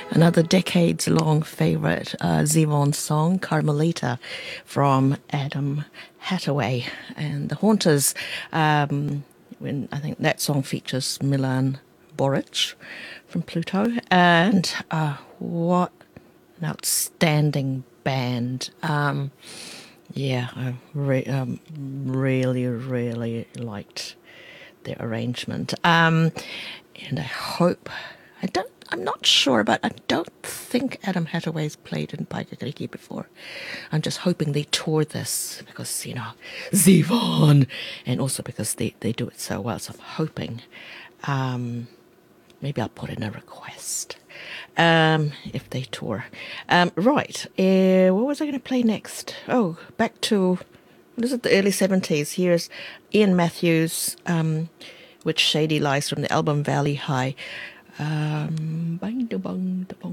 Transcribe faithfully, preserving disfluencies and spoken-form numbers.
Another decades-long favorite, uh, Zevon song, Carmelita, from Adam Hathaway. And the Haunters, um, when I think that song features Milan Boric from Pluto. And uh, what an outstanding band. Um, yeah, I re- um, really, really liked their arrangement. Um, and I hope, I don't, I'm not sure, but I don't think Adam Hathaway's played in Paikakiriki before. I'm just hoping they tour this because, you know, Zevon, and also because they, they do it so well. So I'm hoping, um, maybe I'll put in a request um, if they tour. Um, right, uh, what was I going to play next? Oh, back to, this is the early seventies. Here's Ian Matthews, um, Which Shady Lies, from the album Valley High. Um, bang, da, bang, da, bang.